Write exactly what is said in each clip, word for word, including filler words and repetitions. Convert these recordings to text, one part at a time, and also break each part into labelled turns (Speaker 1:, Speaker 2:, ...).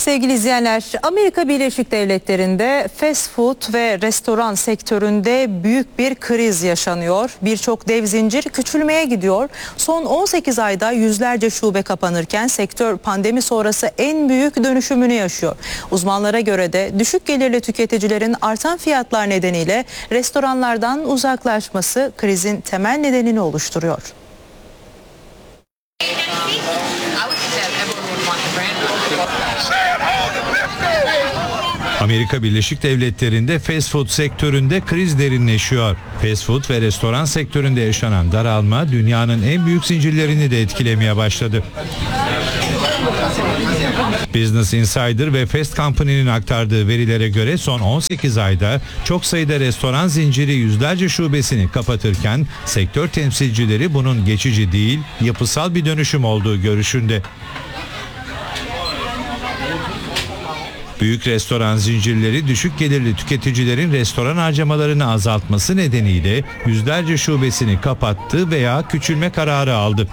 Speaker 1: Sevgili izleyenler, Amerika Birleşik Devletleri'nde fast food ve restoran sektöründe büyük bir kriz yaşanıyor. Birçok dev zincir küçülmeye gidiyor. Son on sekiz ayda yüzlerce şube kapanırken sektör pandemi sonrası en büyük dönüşümünü yaşıyor. Uzmanlara göre de düşük gelirli tüketicilerin artan fiyatlar nedeniyle restoranlardan uzaklaşması krizin temel nedenini oluşturuyor.
Speaker 2: Amerika Birleşik Devletleri'nde fast food sektöründe kriz derinleşiyor. Fast food ve restoran sektöründe yaşanan daralma dünyanın en büyük zincirlerini de etkilemeye başladı. Business Insider ve Fast Company'nin aktardığı verilere göre son on sekiz ayda çok sayıda restoran zinciri yüzlerce şubesini kapatırken sektör temsilcileri bunun geçici değil, yapısal bir dönüşüm olduğu görüşünde. Büyük restoran zincirleri düşük gelirli tüketicilerin restoran harcamalarını azaltması nedeniyle yüzlerce şubesini kapattı veya küçülme kararı aldı.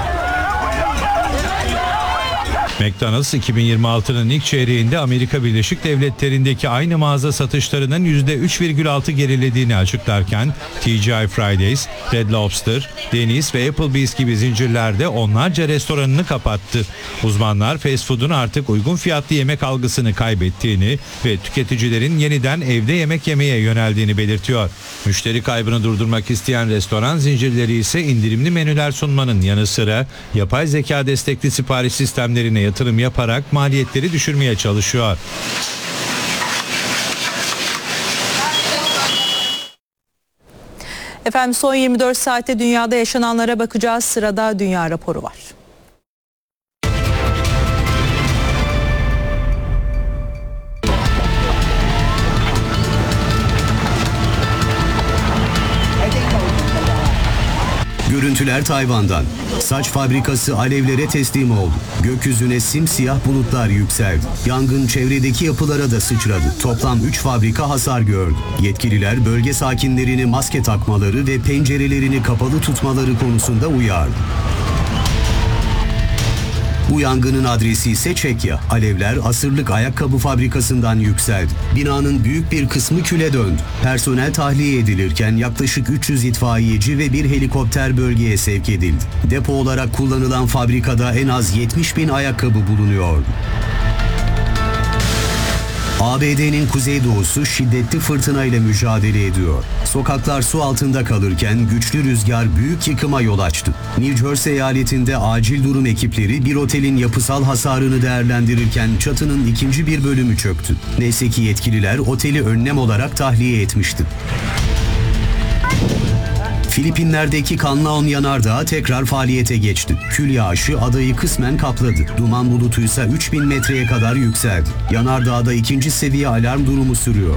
Speaker 2: McDonald's iki bin yirmi altının ilk çeyreğinde Amerika Birleşik Devletleri'ndeki aynı mağaza satışlarının yüzde üç virgül altı gerilediğini açıklarken T G I Fridays, Red Lobster, Denny's ve Applebee's gibi zincirlerde onlarca restoranını kapattı. Uzmanlar fast food'un artık uygun fiyatlı yemek algısını kaybettiğini ve tüketicilerin yeniden evde yemek yemeye yöneldiğini belirtiyor. Müşteri kaybını durdurmak isteyen restoran zincirleri ise indirimli menüler sunmanın yanı sıra yapay zeka destekli sipariş sistemlerine yatırım yaparak maliyetleri düşürmeye çalışıyor.
Speaker 1: Efendim son yirmi dört saatte dünyada yaşananlara bakacağız. Sırada dünya raporu var.
Speaker 3: Görüntüler Tayvan'dan. Saç fabrikası alevlere teslim oldu. Gökyüzüne simsiyah bulutlar yükseldi. Yangın çevredeki yapılara da sıçradı. Toplam üç fabrika hasar gördü. Yetkililer bölge sakinlerini maske takmaları ve pencerelerini kapalı tutmaları konusunda uyardı. Bu yangının adresi ise Çekya. Alevler asırlık ayakkabı fabrikasından yükseldi. Binanın büyük bir kısmı küle döndü. Personel tahliye edilirken yaklaşık üç yüz itfaiyeci ve bir helikopter bölgeye sevk edildi. Depo olarak kullanılan fabrikada en az yetmiş bin ayakkabı bulunuyordu. A B D'nin kuzeydoğusu şiddetli fırtına ile mücadele ediyor. Sokaklar su altında kalırken güçlü rüzgar büyük yıkıma yol açtı. New Jersey eyaletinde acil durum ekipleri bir otelin yapısal hasarını değerlendirirken çatının ikinci bir bölümü çöktü. Neyse ki yetkililer oteli önlem olarak tahliye etmişti. Filipinler'deki Canlaon yanardağı tekrar faaliyete geçti. Kül yağışı adayı kısmen kapladı. Duman bulutuysa üç bin metreye kadar yükseldi. Yanardağda ikinci seviye alarm durumu sürüyor.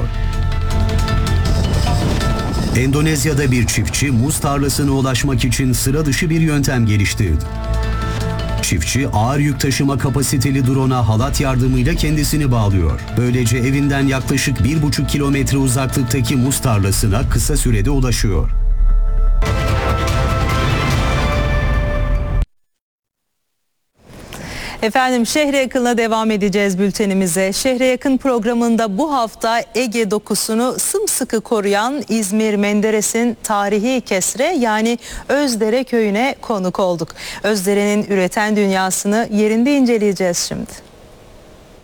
Speaker 3: Endonezya'da bir çiftçi muz tarlasına ulaşmak için sıra dışı bir yöntem geliştirdi. Çiftçi ağır yük taşıma kapasiteli drone'a halat yardımıyla kendisini bağlıyor. Böylece evinden yaklaşık bir buçuk kilometre uzaklıktaki muz tarlasına kısa sürede ulaşıyor.
Speaker 1: Efendim Şehre Yakın'la devam edeceğiz bültenimize. Şehre Yakın programında bu hafta Ege dokusunu sımsıkı koruyan İzmir Menderes'in tarihi Kesre yani Özdere köyüne konuk olduk. Özdere'nin üreten dünyasını yerinde inceleyeceğiz şimdi.